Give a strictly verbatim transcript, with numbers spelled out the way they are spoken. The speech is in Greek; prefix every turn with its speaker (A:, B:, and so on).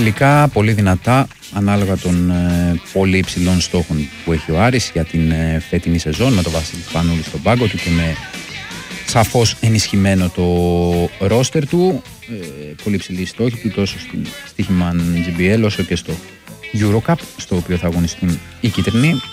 A: θηλυκά, πολύ δυνατά, ανάλογα των ε, πολύ υψηλών στόχων που έχει ο Άρης για την ε, φετινή σεζόν, με τον Βασίλη Σπανούλη στον πάγκο του και με σαφώς ενισχυμένο το ρόστερ του. Ε, πολύ ψηλή στόχη του τόσο στην στοίχημα τζι μπι ελ όσο και στο Eurocup, στο οποίο θα αγωνιστούν οι κίτρινοι.